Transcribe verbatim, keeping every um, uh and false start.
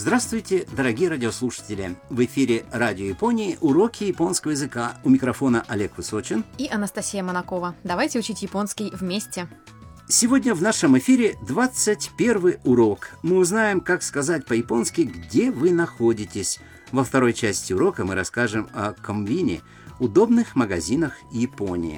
Здравствуйте, дорогие радиослушатели! В эфире Радио Японии уроки японского языка. У микрофона Олег Высочин и Анастасия Монакова. Давайте учить японский вместе. Сегодня в нашем эфире двадцать первый урок. Мы узнаем, как сказать по-японски «где вы находитесь». Во второй части урока мы расскажем о комбине, удобных магазинах Японии.